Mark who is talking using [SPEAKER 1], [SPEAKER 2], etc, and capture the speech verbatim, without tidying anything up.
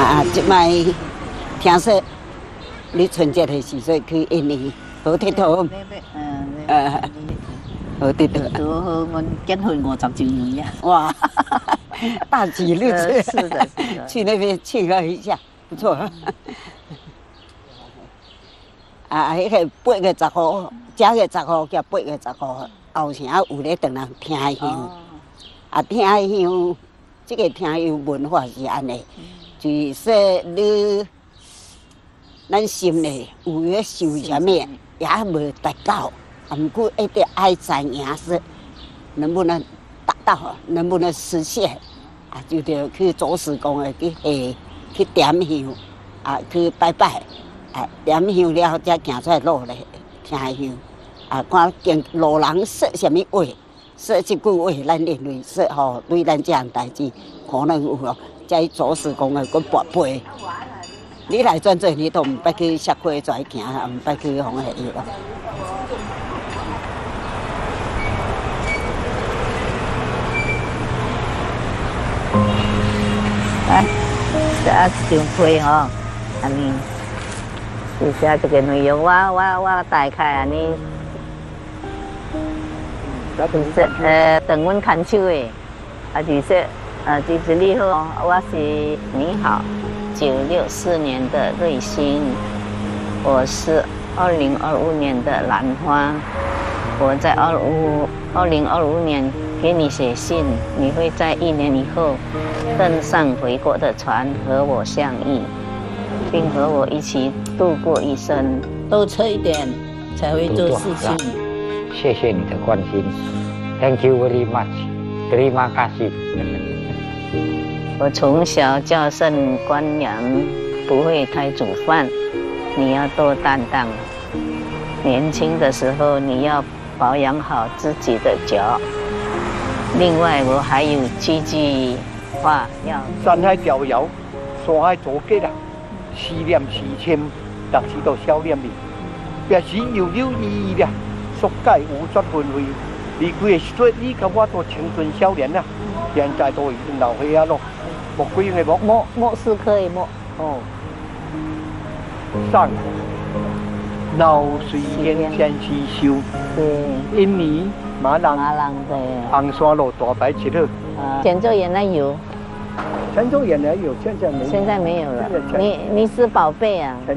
[SPEAKER 1] 啊，即摆听说你春节的时阵去印尼好佚佗。
[SPEAKER 2] 嗯，
[SPEAKER 1] 呃，好佚佗。
[SPEAKER 2] 都好，我结婚五十周年呀。
[SPEAKER 1] 哇，大吉日子。
[SPEAKER 2] 是的，是的。
[SPEAKER 1] 去那边庆贺一下，不错。啊，迄个八月十号，正月十号叫八月十号，后城有咧等人听香。啊，听香，这个听香文化是安尼，就是说你咱心里有咧想什么，也无达到，啊，不过一定爱知影是能不能达到，能不能实现，啊，就得去做事工的去下去点香，啊，去拜拜，啊，点香了才行出来路咧听香，啊，看见路人说什么话。说这句话，咱认为说吼，对咱这样代志可能有哦，在做事工的佫跋背。你来转做，你都唔捌去社会跩行，唔捌去红下药咯。
[SPEAKER 2] 来，这啊上批吼，安尼，是写这个内容，我我我大概安尼。就是呃，等阮看手的，啊，就是呃，就是你好，我是你好，九六四年的瑞星，我是二零二五年的兰花，我在二五二零二五年给你写信，你会在一年以后登上回国的船和我相遇，并和我一起度过一生。多吃一点，才会做事情。
[SPEAKER 3] 谢谢你的关心 ，Thank you very much， terima kasih。
[SPEAKER 2] 我从小叫声官娘，不会太煮饭，你要多担当。年轻的时候你要保养好自己的脚。另外我还有几句话要：
[SPEAKER 4] 山海逍遥，山海阻隔啦，思念思迁，但是都少念你，别时悠悠依依啦。俗界无绝纷飞，离开的时阵，你甲我都青春少年啦，现在都已经老岁仔咯，莫几个莫
[SPEAKER 2] 莫莫是可以莫
[SPEAKER 4] 哦。上老水烟先西修，对，印尼马郎
[SPEAKER 2] 马郎对，
[SPEAKER 4] 红山路大排七号。
[SPEAKER 2] 啊，泉州原来有，
[SPEAKER 4] 泉州原来有，现在没有。
[SPEAKER 2] 现在没有了。你你是宝贝啊。